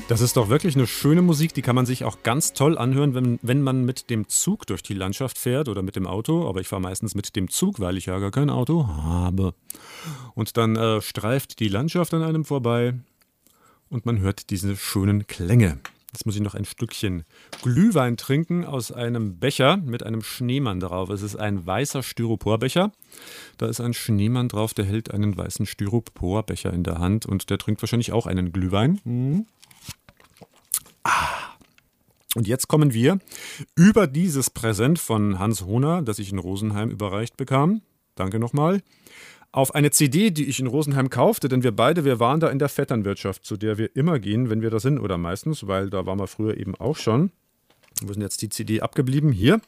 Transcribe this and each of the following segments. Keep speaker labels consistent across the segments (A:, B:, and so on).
A: Das ist doch wirklich eine schöne Musik, die kann man sich auch ganz toll anhören, wenn man mit dem Zug durch die Landschaft fährt oder mit dem Auto. Aber ich fahre meistens mit dem Zug, weil ich ja gar kein Auto habe. Und dann streift die Landschaft an einem vorbei und man hört diese schönen Klänge. Jetzt muss ich noch ein Stückchen Glühwein trinken aus einem Becher mit einem Schneemann drauf. Es ist ein weißer Styroporbecher. Da ist ein Schneemann drauf, der hält einen weißen Styroporbecher in der Hand und der trinkt wahrscheinlich auch einen Glühwein. Und jetzt kommen wir über dieses Präsent von Hans Hohner, das ich in Rosenheim überreicht bekam. Danke nochmal. Auf eine CD, die ich in Rosenheim kaufte, denn wir waren da in der Vetternwirtschaft, zu der wir immer gehen, wenn wir da sind oder meistens, weil da waren wir früher eben auch schon. Wo ist denn jetzt die CD abgeblieben? Hier.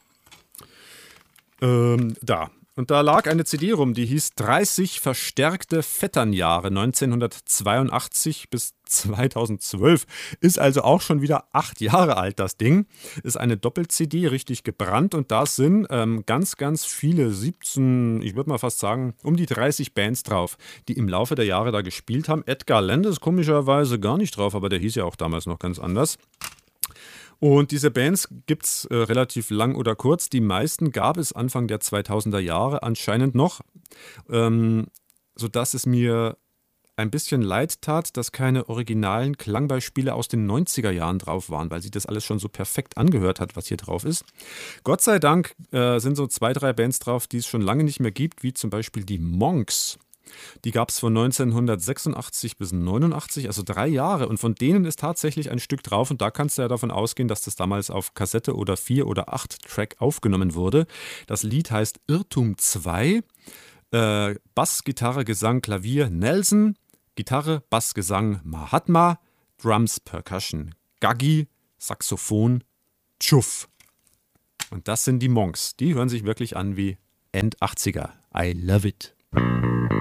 A: Da. Und da lag eine CD rum, die hieß 30 verstärkte Vetternjahre 1982 bis 2012. Ist also auch schon wieder 8 Jahre alt, das Ding. Ist eine Doppel-CD, richtig gebrannt. Und da sind ganz, ganz viele, 17, ich würde mal fast sagen, um die 30 Bands drauf, die im Laufe der Jahre da gespielt haben. Edgar Land ist komischerweise gar nicht drauf, aber der hieß ja auch damals noch ganz anders. Und diese Bands gibt es relativ lang oder kurz. Die meisten gab es Anfang der 2000er Jahre anscheinend noch, sodass es mir ein bisschen leid tat, dass keine originalen Klangbeispiele aus den 90er Jahren drauf waren, weil sich das alles schon so perfekt angehört hat, was hier drauf ist. Gott sei Dank sind so 2, 3 Bands drauf, die es schon lange nicht mehr gibt, wie zum Beispiel die Monks. Die gab es von 1986 bis 89, also 3 Jahre. Und von denen ist tatsächlich ein Stück drauf. Und da kannst du ja davon ausgehen, dass das damals auf Kassette oder 4 oder 8 Track aufgenommen wurde. Das Lied heißt Irrtum 2. Bass, Gitarre, Gesang, Klavier Nelson. Gitarre, Bass, Gesang Mahatma. Drums, Percussion Gaggi. Saxophon Chuff. Und das sind die Monks. Die hören sich wirklich an wie End 80er. I love it.